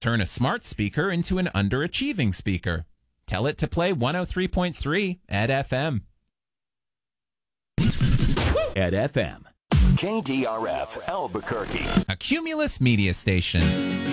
Turn a smart speaker into an underachieving speaker. Tell it to play 103.3 at FM. At FM. KDRF Albuquerque. A Cumulus media station.